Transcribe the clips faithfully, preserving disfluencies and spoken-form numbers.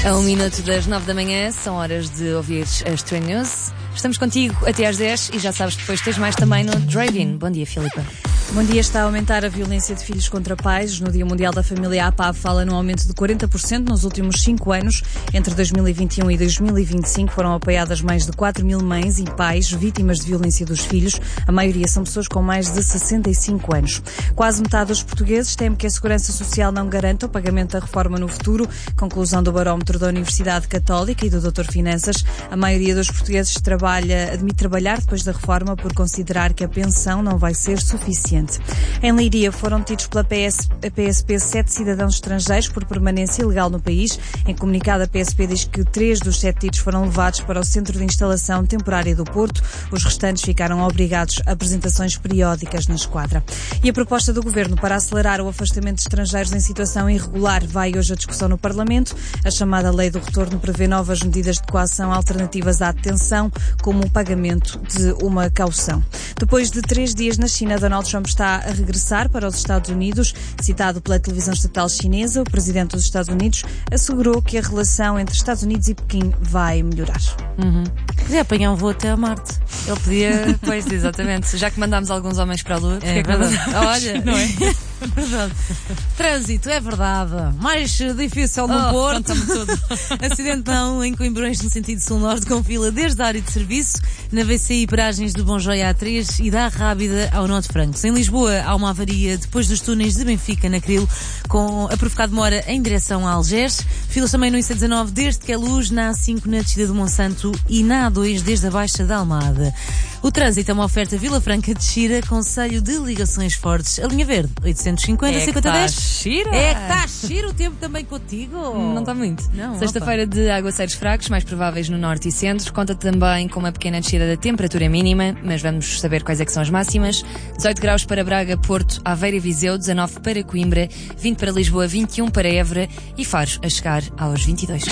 A um minuto das nove da manhã, são horas de ouvir as Trend News. Estamos contigo até às dez e já sabes que depois tens mais também no Drive-In. Bom dia, Filipa. Bom dia. Está a aumentar a violência de filhos contra pais. No Dia Mundial da Família, a APAV fala num aumento de quarenta por cento nos últimos cinco anos. Entre dois mil e vinte e um e dois mil e vinte e cinco foram apoiadas mais de quatro mil mães e pais vítimas de violência dos filhos. A maioria são pessoas com mais de sessenta e cinco anos. Quase metade dos portugueses teme que a Segurança Social não garanta o pagamento da reforma no futuro. Conclusão do barómetro da Universidade Católica e do doutor Finanças. A maioria dos portugueses trabalha, admite trabalhar depois da reforma por considerar que a pensão não vai ser suficiente. Em Leiria foram detidos pela P S, a P S P sete cidadãos estrangeiros por permanência ilegal no país. Em comunicado, a P S P diz que três dos sete detidos foram levados para o Centro de Instalação Temporária do Porto. Os restantes ficaram obrigados a apresentações periódicas na esquadra. E a proposta do Governo para acelerar o afastamento de estrangeiros em situação irregular vai hoje à discussão no Parlamento. A chamada Lei do Retorno prevê novas medidas de coação alternativas à detenção, como o pagamento de uma caução. Depois de três dias na China, Donald Trump está a regressar para os Estados Unidos. Citado pela televisão estatal chinesa, o presidente dos Estados Unidos assegurou que a relação entre Estados Unidos e Pequim vai melhorar. Uhum. Podia apanhar um voo até a Marte. Ele podia, pois, exatamente. Já que mandámos alguns homens para a Lua, é, é verdade. Olha, não é? Verdade. Trânsito, é verdade. Mais difícil no oh, Porto. Conta-me tudo. Acidentão em Coimbrões no sentido sul-norte, com fila desde a área de serviço, na V C I paragens de Bom Joia A três e da Rábida ao Norte Francos. Em Lisboa há uma avaria depois dos túneis de Benfica na Crilo, com a provocar demora em direção a Algés. Filas também no I C dezanove desde que é luz, na A cinco na descida do Monsanto e na A dois desde a Baixa da Almada. O trânsito é uma oferta Vila Franca de Xira, concelho de ligações fortes. A linha verde, oitocentos e cinquenta, é cinquenta dez. Xira. É que está a Xira, o tempo também contigo. Não está muito. Não, Sexta-feira de aguaceiros fracos, mais prováveis no norte e centro. Conta também com uma pequena descida da temperatura mínima, mas vamos saber quais é que são as máximas. dezoito graus para Braga, Porto, Aveiro e Viseu, dezanove para Coimbra, vinte para Lisboa, vinte e um para Évora e Faro a chegar aos vinte e dois.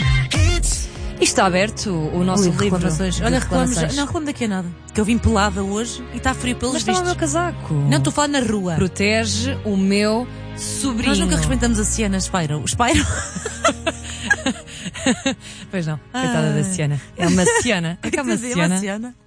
E está aberto o nosso Ui, livro. Reclamações. Olha, reclamos. reclamações. Não reclamo daqui a nada. Que eu vim pelada hoje e está frio pelos Mas está o vistos. meu casaco. Não, estou a falar na rua. Protege o meu sobrinho. Nós nunca respeitamos a Siena Spyro. O Spyro? Pois não, coitada da Siena. É uma Siena. É que é uma Quer dizer, Siena. uma Siena.